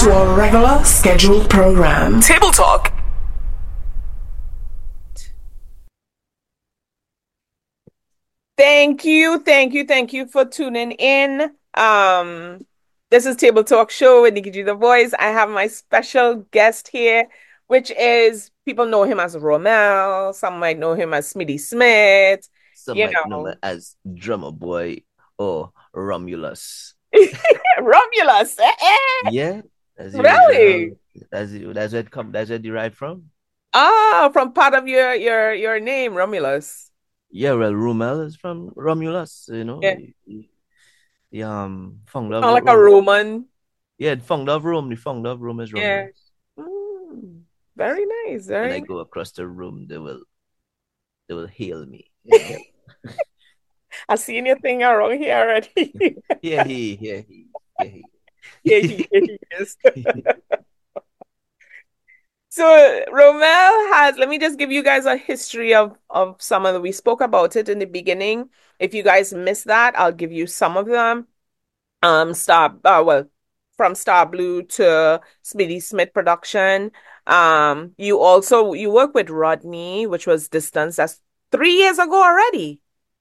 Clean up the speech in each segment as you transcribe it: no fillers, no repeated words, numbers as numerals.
to our regular scheduled program. Table Talk. Thank you for tuning in. This is Table Talk Show with Nikki G the Voice. I have my special guest here, which is people know him as Romel. Some might know him as Smitty Smith. Some You might know me know, as Drummer Boy or Romulus. Romulus. Yeah, as Really? usual. That's where it come. That's where it derived from. Ah, from part of your name, Romulus. Yeah, well, Rumel is from Romulus. You know, Yeah, the founder of sound like a Rome. Roman. Yeah, the founder of Rome. The founder of Rome is Yeah. Romulus. Mm, very nice. When Very I nice. go across the room, they will hail me. You know? I seen your thing around here already. Yeah, he. Yeah, he is. So Romel has, let me just give you guys a history of some of the, we spoke about it in the beginning. If you guys missed that, I'll give you some of them. Well, from Star Blue to Smitty Smith production. You work with Rodney, which was Distance. That's 3 years ago already.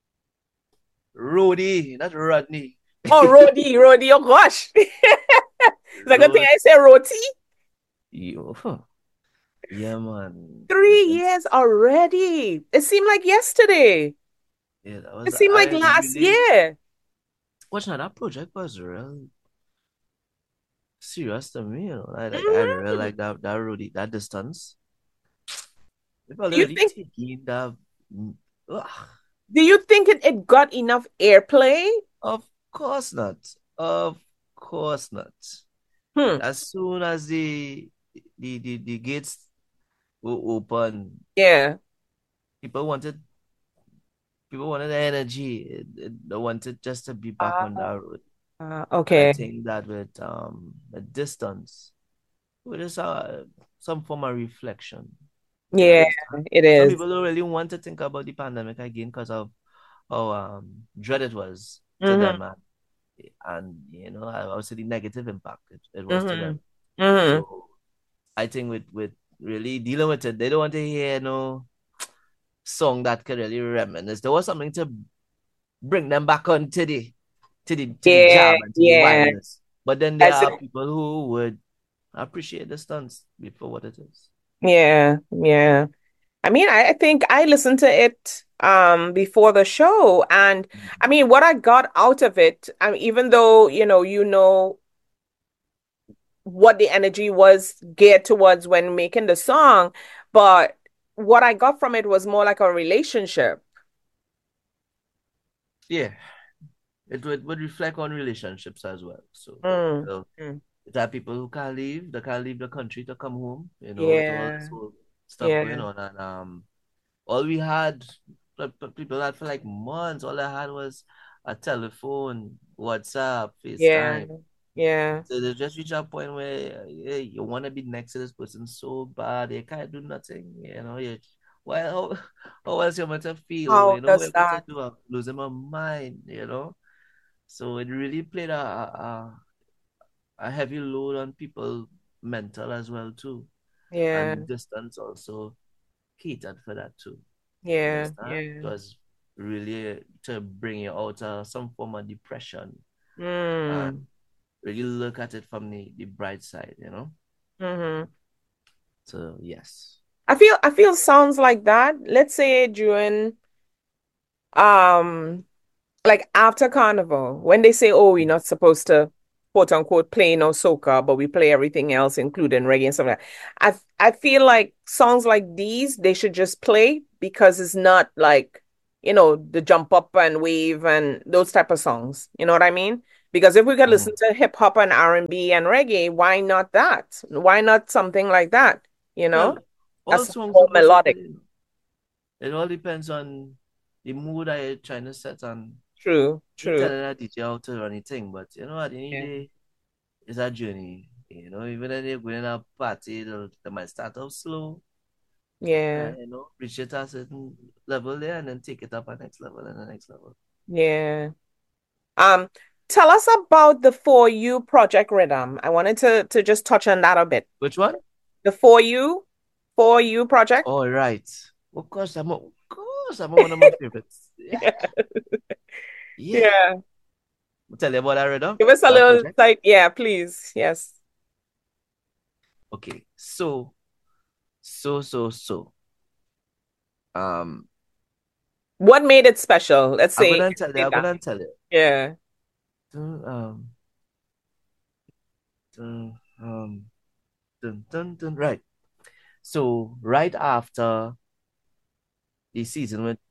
Roddy, not Rodney. Oh, Rody, oh gosh. It's a good thing Rod, I say Roti. huh. Yeah, man. 3 years already. It seemed like yesterday. Yeah, that It was seemed like I last really year. watching that project was real serious to me. I really Mhm. like that roadie, that distance. People Do you already think taking that. mm, ugh, do you think it got enough airplay? of course not. Of course not. Hmm. As soon as the gates were open, Yeah. people wanted people wanted energy. They wanted just to be back on Ah, that road. And I okay. think that with the distance, with just some form of reflection. You Yeah, understand? it Some is. people don't really want to think about the pandemic again because of how dread it was to them, Mm-hmm. and I would say the negative impact it was to Mm-hmm. them. Mm-hmm. So I think with really dealing with it, they don't want to hear no song that could really reminisce. There was something to bring them back on to the Yeah, jam and to the yeah. wildness. But then there As are it, people who would appreciate the stunts for what it is. yeah, yeah. I mean, I think I listened to it before the show, and I mean what I got out of it, even though you know what the energy was geared towards when making the song, but what I got from it was more like a relationship. Yeah, it would reflect on relationships as well. So, Mm, you know, mm. there are people who can't leave, they can't leave the country to come home, with all this Yeah, whole stuff going yeah, on. And all we had, people had for like months, all I had was a telephone, WhatsApp, yeah, FaceTime. yeah. So they just reach a point where you want to be next to this person so bad, you can't do nothing. Well, how else you meant to feel? How What does you meant to that? do? I'm losing my mind. So it really played a heavy load on people mental as well too. Yeah, And distance also catered for that too. You yeah, understand? It yeah. was really to bring you out of some form of depression and Mm, really look at it from the bright side. mm-hmm. So yes. I feel sounds like that. Let's say during um like after Carnival, when they say, oh, we're not supposed to quote unquote play no soca, but we play everything else, including reggae and stuff like that. I feel like songs like these, they should just play because it's not like, the jump up and wave and those type of songs. You know what I mean? Because if we could listen Mhm. to hip hop and R&B and reggae, why not that? Why not something like that? You know? Well, all That's songs more supposed to melodic. play. It all depends on the mood that you're trying to set on. True, You true. telling a DJ how to run anything, but at the end of Yeah. the day, it's a journey. Even when you're going to a party, they might start off slow, Yeah. and reach it at a certain level there, and then take it up a next level and the next level. Yeah. Um, tell us about the For You Project Rhythm. I wanted to just touch on that a bit. Which one? The For You Project. All right. Of course, I'm one of my favorites. Yeah. Yeah. Yeah. I'll tell you about that rhythm, Give us a that little project. like, yeah, please. Yes. Okay. So. Um, What made it special? Let's I'm say gonna tell you. say I'm that. gonna tell you. Yeah. Um, dun, dun. Right. So right after the season with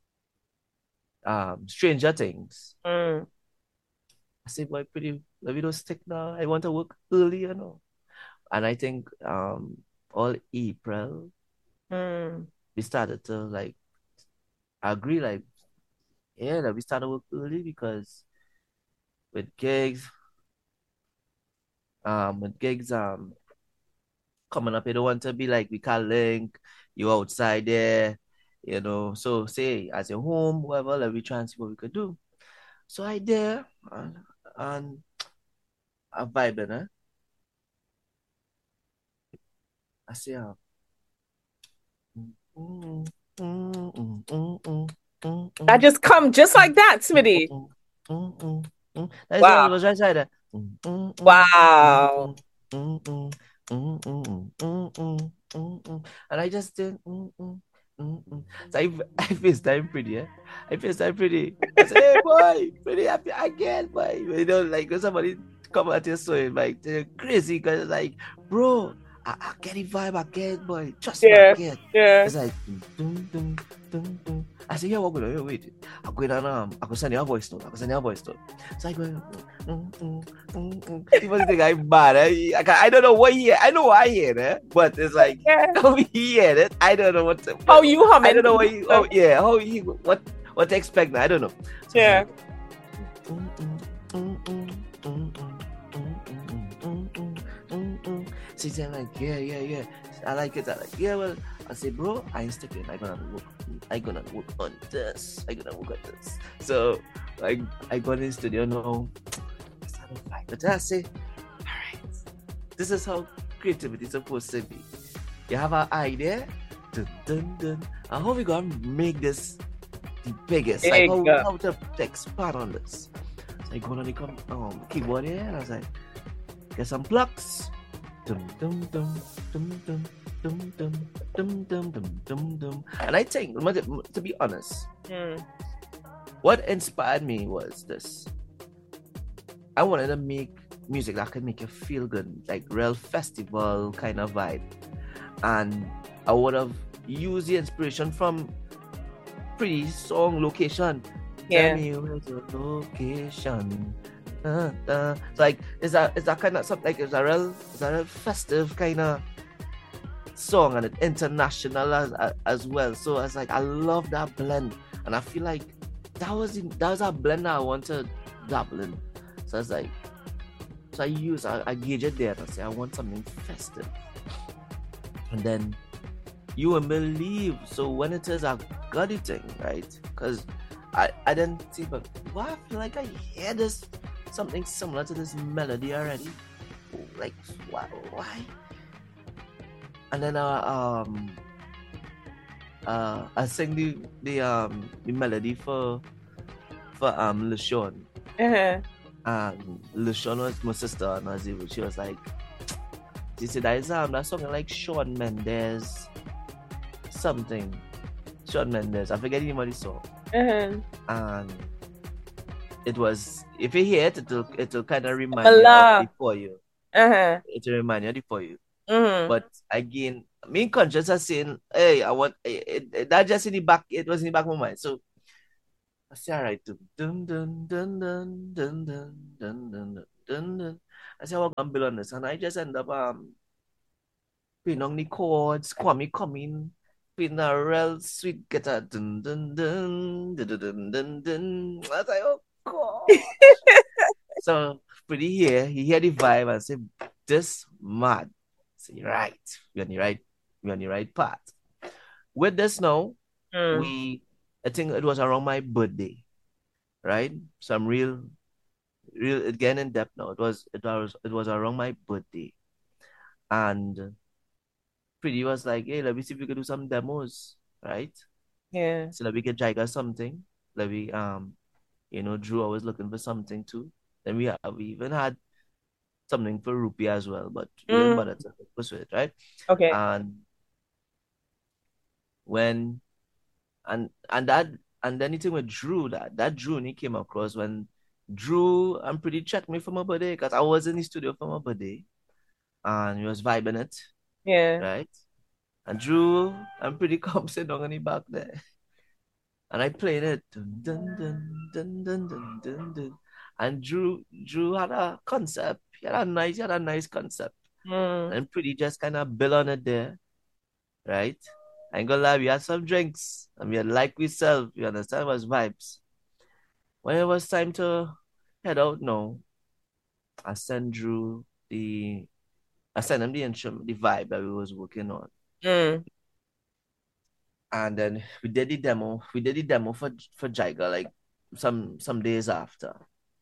Stranger Things, Mm, I said, "Boy, pretty. Let me don't stick now. I want to work early, you know." And I think all April mm. we started to like agree, like, yeah, that we started work early because with gigs, with gigs, coming up, you don't want to be like we can't link, you outside there, you know. So say as your home, whatever, like we try and see what we could do. So I there and I vibing, eh? I say, mm, mm, mm, mm, mm, mm, That mm, just come just like that, mm, Smitty. mm, mm, mm, mm. That's all it Wow. was right side there. Mm, mm, mm, mm, Wow. mm, mm, mm, mm, mm, mm, mm, mm. And I just did. So I FaceTime pretty, yeah. I FaceTime pretty. I say, hey boy, pretty happy again, boy. You know, like when somebody come at you so like they're crazy because it's like, bro, I get the vibe again, boy. Trust me Yeah. again. Yeah. It's like dum, dum, dum, dum. I say, yeah, what going on? Wait. I'm going on I can send you a voice note. I can send you a voice note. So I go, people think I'm bad. I don't know what he I know why I hear it, but it's like Yeah. how he hear it. I don't know what to, How you humming? I don't know what he, oh yeah, how he what to expect now. I don't know. So Yeah. she's saying like, yeah. I like it. I like, yeah, well, I say, bro, I ain't sticking. I gonna work on this. So I got in the studio now. But I say, all right, this is how creativity is supposed to be. You have an idea, and how we gonna make this the biggest? Like how to expand on this? So I go on the keyboard here, and I was like, get some plucks. And I think, to be honest, what inspired me was this. I wanted to make music that could make you feel good, like real festival kind of vibe. And I would have used the inspiration from pretty song Location. Yeah. Tell me where's your location. So like it's a kind of something like it's a real festive kind of song and international as well. So I was like, I love that blend, and I feel like that was a blend that I want to dabble in. So I was like, so I gauge it there and I say I want something festive, and then you won't believe. So when it is a gutty thing, right? Because I didn't see, but why I feel like I hear this something similar to this melody already. Like why? And then I sing the melody for LaShawn. And LaShawn was my sister, and she was like, she said that song like Shawn Mendes something. Shawn Mendes. I forget the name of the song. And it was, if you hear it, it'll kind of remind you of the For You. It'll remind you of the For You. But again, me conscious are saying, hey, I want it, that just in the back, it was in the back of my mind. So I say, all right, dun dun dun dun dun dun dun dun dun dun. I say, I'm gonna build on this, and I just end up playing on the chords, Kwame coming, playing a real sweet guitar, dun dun dun dun dun dun dun dun. I was like, oh god. So pretty here, he hear the vibe and say, this mad. Say, right, we're on the right path. With this now, I think it was around my birthday, right? So I'm real real again in depth now. It was around my birthday, and Pretty was like, "Hey, let me see if we could do some demos, right? Yeah. So that we could jagger something. Let we Drew always looking for something too. Then we even had something for Rupee as well, but we didn't Mm. bother to pursue it, right? Okay. And when and that and then anything with Drew that Drew and he came across when Drew I'm pretty checked me for my birthday because I was in the studio for my birthday and he was vibing it, Yeah. right? And Drew, I'm pretty calm sitting down on the back there. And I played it. Dun, dun, dun, dun, dun, dun, dun, dun. And Drew had a concept. He had a nice concept. Mm. And Pretty just kind of built on it there, right? I ain't gonna lie, we had some drinks and we had like we sell, you understand, it was vibes. When it was time to head out no, I sent Drew the I sent him the instrument, the vibe that we was working on. Mm. And then we did the demo. We did the demo for Jaiga like some days after.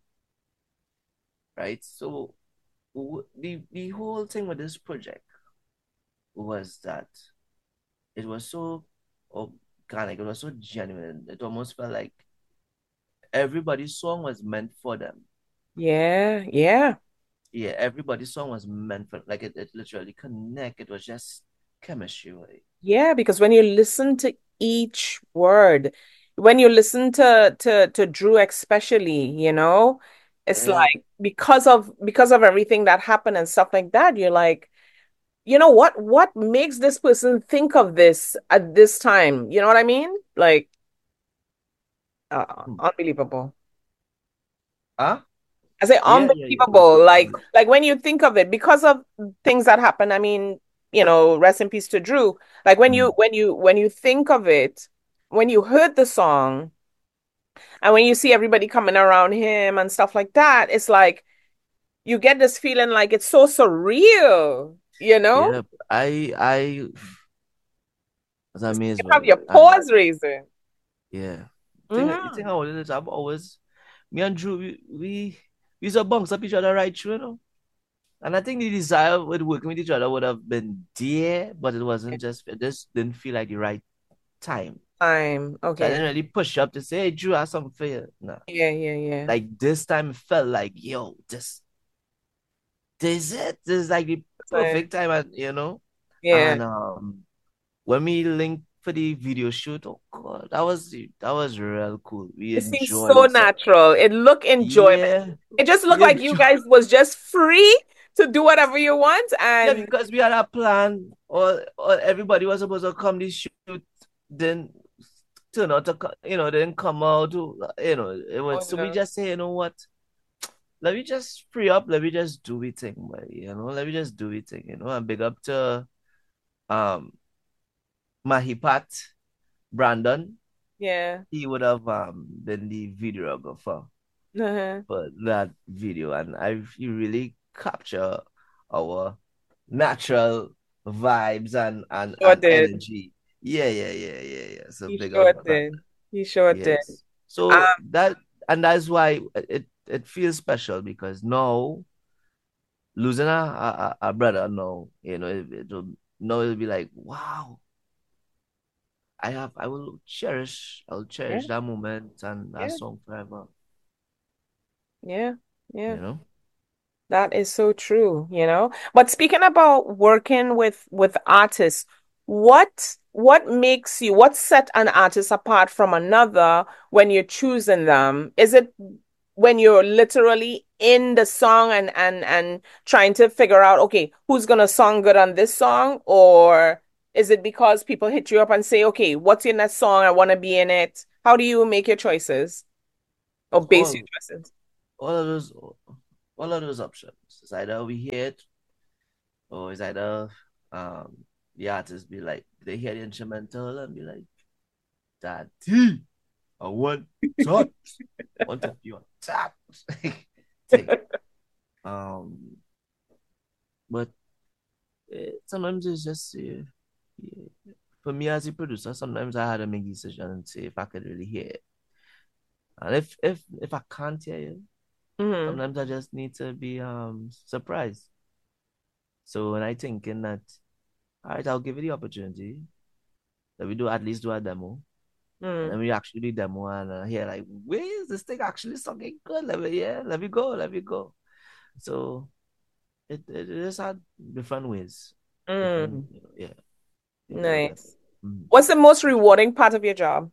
Right? So the whole thing with this project was that it was so organic, it was so genuine. It almost felt like everybody's song was meant for them. Yeah. Yeah. Yeah, everybody's song was meant for like it literally connect. It was just chemistry, right? Yeah, because when you listen to each word, when you listen to Drew especially, it's Yeah. like because of everything that happened and stuff like that, you're like, what makes this person think of this at this time? You know what I mean? Like, Hmm. unbelievable. Huh? I say Yeah. unbelievable. Like when you think of it, because of things that happen, I mean, rest in peace to Drew. Like when you Mm. when you when you think of it, when you heard the song and when you see everybody coming around him and stuff like that, it's like you get this feeling like it's so surreal, you know? Yeah. I That's You amazing, have your man. paws raising. Yeah. You think Hmm. how it is? I've always me and Drew we used to bounce up each other right through, you know. And I think the desire with working with each other would have been there, but it just didn't feel like the right time. Time. So I Okay. didn't really push up to say, hey Drew, I have something for you. No. Yeah, yeah, yeah. Like this time it felt like, yo, this it. This is like the Time. perfect time and Yeah. and when we linked for the video shoot, oh god, that was real cool. We It seems so enjoyed so natural. It looked enjoyable. yeah, It just looked we like you enjoyed guys was just free to do whatever you want. yeah And because we had a plan. Or everybody was supposed to come this shoot, then turn out to they didn't come out. It oh was so we no. just say, you know what? Let me just free up. Let me just do it thing, boy. Let me just do it thing. And big up to um Mahipat Brandon. Yeah. He would have been the videographer Uh-huh. for that video, and he really capture our natural vibes Sure and did. energy. Yeah. So He big up sure that. did. He sure did. Yes. So Um, that's why it feels special because now losing a brother now, it'll be like, wow, I'll yeah, cherish that moment and that yeah, song forever, yeah, yeah. you know? That is so true. But speaking about working with artists, what set an artist apart from another when you're choosing them? Is it when you're literally in the song and trying to figure out, okay, who's gonna song good on this song? Or is it because people hit you up and say, okay, what's in that song? I want to be in it. How do you make your choices or base your All choices? all of those all of those options. It's either we hear it or it's either the artist be like they hear the instrumental and be like, Daddy, I want touch. I want to feel tap. Thing. Um but sometimes it's just yeah. For me as a producer, sometimes I had to make a decision and say if I could really hear it. And if I can't hear you, Sometimes I just need to be surprised. So when I thinking that, all right, I'll give you the opportunity that we do at least do a demo. And then we actually do demo and hear like, where is this thing actually sounding good? Let me go. So it just had different ways. Different, yeah. Nice. What's the most rewarding part of your job?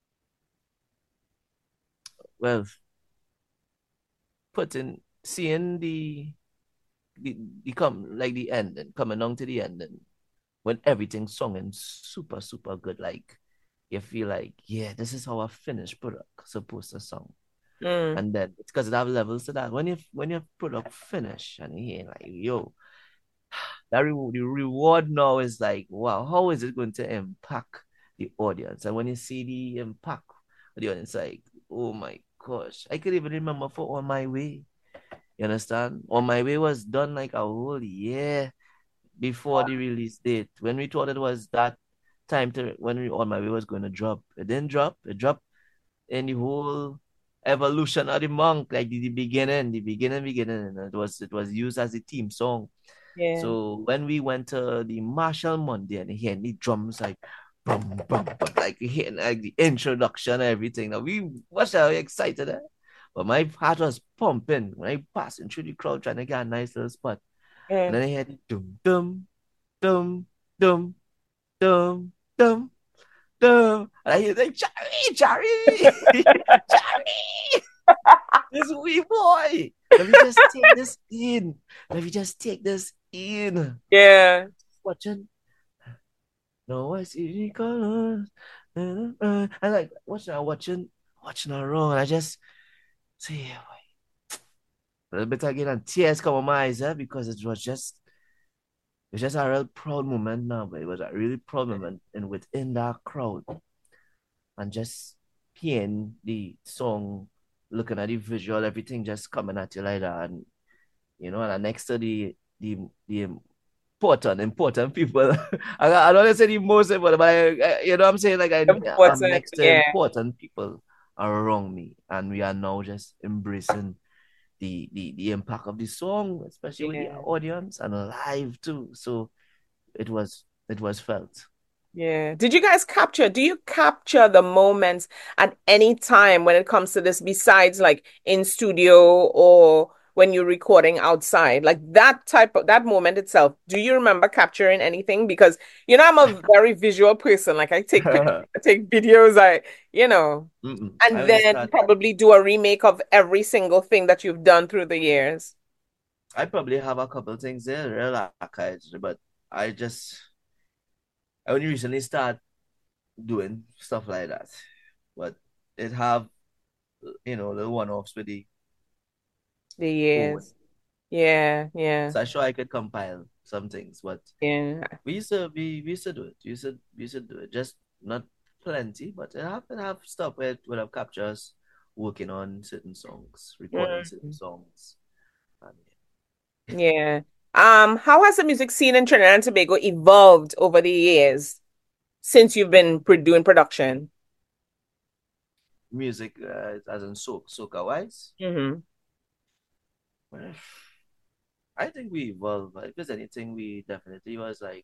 Well, seeing the come like the end and coming on to the end and when everything's sung and super, super good, like you feel like, yeah, this is how a finished product supposed to sound. And then it's because it have levels to that. When your product finish and you hear like, yo, the reward now is like, wow, how is it going to impact the audience? And when you see the impact of the audience, like, oh my gosh, I could even remember for On My Way. You understand? On My Way was done like a whole year before the release date. When we thought it was that time to when On My Way was going to drop, it didn't drop. It dropped in the whole evolution of the monk, like the beginning, and it was used as a theme song. Yeah. So when we went to the Marshall Monday and hearing the drums like bum, bum, bum, like hearing like the introduction and everything. Now we was so excited, eh? But my heart was pumping when I passing through the crowd trying to get a nice little spot. And then I heard dum dum dum dum dum dum dum. And I hear like Charlie, Charlie, this wee boy. Let me just take this in. Let me just take this in. Yeah. Watching. No, I see the colors. I like watching around. I just see a little bit again and tears come on my eyes, because it was just a real proud moment now, but it was a really proud moment and within that crowd and just hearing the song, looking at the visual, everything just coming at you like that. And and next to the important people. I don't say the most important, but you know what I'm saying? Like I'm next to important people around me, and we are now just embracing the impact of the song, especially with the audience and live too. So it was felt. Yeah. Do you capture the moments at any time when it comes to this besides like in studio or when you're recording outside? Like that moment itself. Do you remember capturing anything? Because I'm a very visual person. Like I take pictures, I take videos, and then probably do a remake of every single thing that you've done through the years. I probably have a couple of things there, real archives, but I only recently start doing stuff like that. But it have little one-offs with the years. Yeah, yeah. So I sure I could compile some things, but yeah, we used to do it. We used to do it. Just not plenty, but it have stuff where it would have captured us working on certain songs, recording certain songs. Yeah. How has the music scene in Trinidad and Tobago evolved over the years since you've been doing production? Music, as in soca wise. Well, I think we evolved. If there's anything, we definitely was like,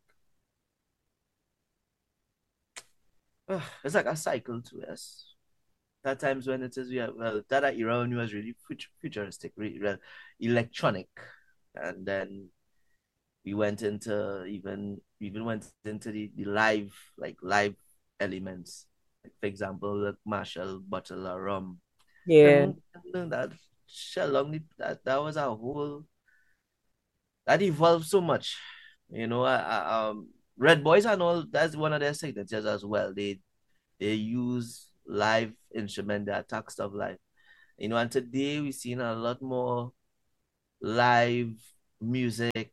it's like a cycle to us. That times when it is, that era when it was really futuristic, really, really electronic, and then we went into even went into the live elements. Like for example, the Marshall bottle of rum. Yeah. And that Shalong, that was a whole that evolved so much. Red Boys and all, that's one of their signatures as well. They use live instrument, they attack stuff live. And today we've seen a lot more live music.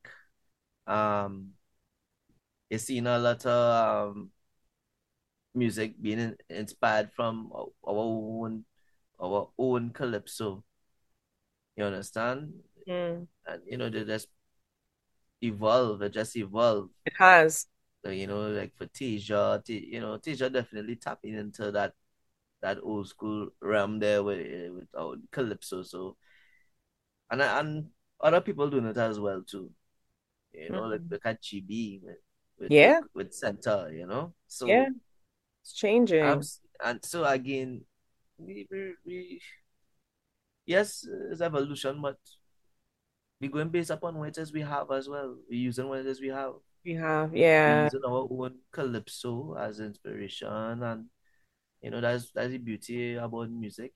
You've seen a lot of music being inspired from our own calypso. You understand? And they just evolve. It just evolve. It has. So, like for Teja definitely tapping into that old school realm there with our calypso. So And other people doing it as well too. You know, like Mm. look at Chibi Yeah, with Center, yeah, So it's changing. and so again, we yes, it's evolution, but we going based upon what it is we have as well. We using what it is we have. We have, We yeah, using our own calypso as inspiration, and that's the beauty about music.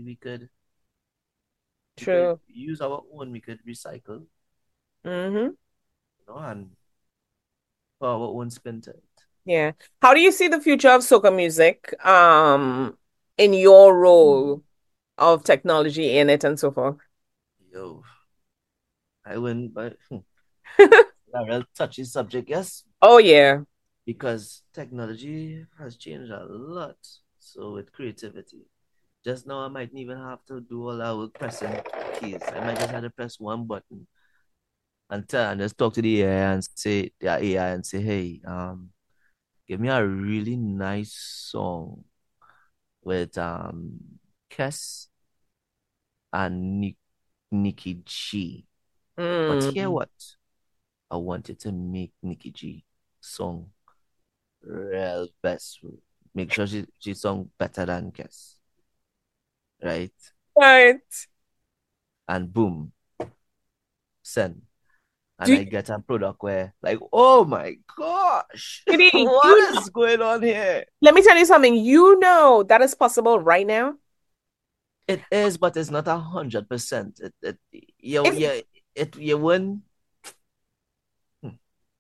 We could true. use our own. We could recycle, Mm-hmm. and put our own spin to it. Yeah. How do you see the future of soca music, in your Hmm. role of technology in it and so forth? Yo, I wouldn't, but a real touchy subject, yes, Oh yeah. because technology has changed a lot. So with creativity, just now I might even have to do all our pressing keys. I might just have to press one button and just talk to the AI and say the AI and say, hey, give me a really nice song with Kes and Nikki G. But here Mm. what? I wanted to make Nikki G song real best. Make sure she sung better than Kes, right? Right. And boom, send. Do And you, I get a product where like, oh my gosh, Kitty, what is going on here? let me tell you something. You know that is possible right now. It is, but it's not 100%. It's You wouldn't. hmm,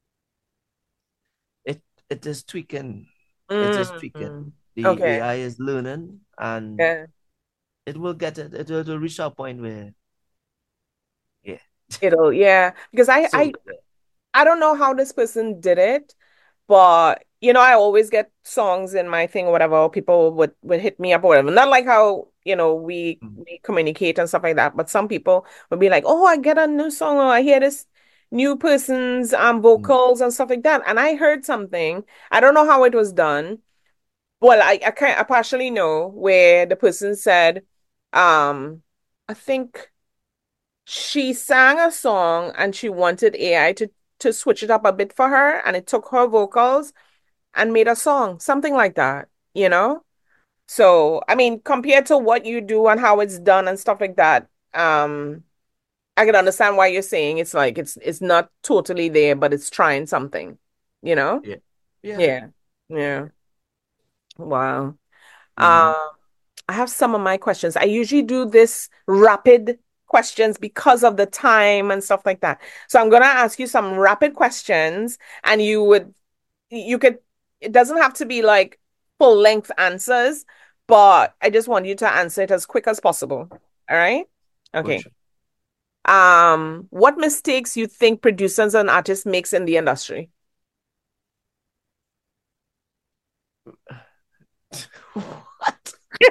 It it is tweaking. It is tweaking. mm, The okay. AI is learning, and Yeah. it will get it. It will reach a point where, yeah. Yeah, because So yeah. I don't know how this person did it, but I always get songs in my thing or whatever, or people would hit me up or whatever. Not like how, we Mm, we communicate and stuff like that, but some people would be like, "Oh, I get a new song, or I hear this new person's mm, vocals and stuff like that." And I heard something. I don't know how it was done. Well, I partially know where the person said, I think she sang a song and she wanted AI to switch it up a bit for her, and it took her vocals and made a song, something like that, you know? So, I mean, compared to what you do and how it's done and stuff like that, I can understand why you're saying it's like it's not totally there, but it's trying something, you know? yeah. Yeah. Yeah. Yeah. Wow. Mm-hmm. I have some of my questions. I usually do this rapid questions because of the time and stuff like that. So I'm gonna ask you some rapid questions, and you could, it doesn't have to be like full length answers, but I just want you to answer it as quick as possible. All right? For Okay. sure. What mistakes you think producers and artists makes in the industry? What?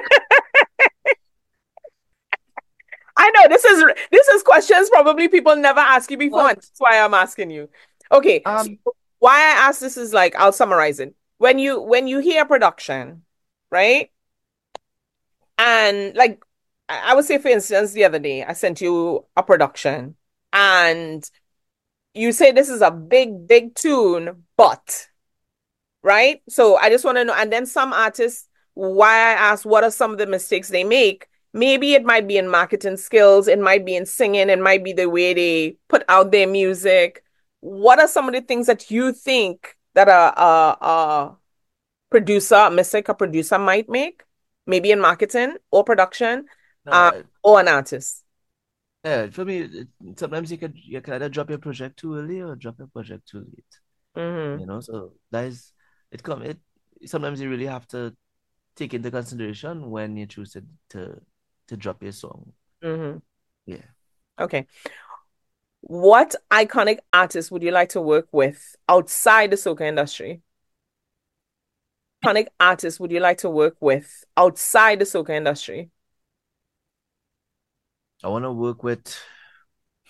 I know this is questions probably people never ask you before, and What? that's why I'm asking you. Okay, so Um. why I ask this is like I'll summarize it. When you hear production, right? And like I would say, for instance, the other day I sent you a production, and you say this is a big, big tune, but right? So I just want to know. And then some artists, why I ask what are some of the mistakes they make? Maybe it might be in marketing skills, it might be in singing, it might be the way they put out their music. What are some of the things that you think that a producer, a mistake a producer might make? Maybe in marketing or production, No. or an artist. Yeah. For me, sometimes you can either drop your project too early or drop your project too late. Mm-hmm. So that is it. Come it. Sometimes you really have to take into consideration when you choose to drop your song. Mm-hmm. Yeah. Okay. What iconic artist would you like to work with outside the soca industry? Iconic artist would you like to work with outside the soca industry? I want to work with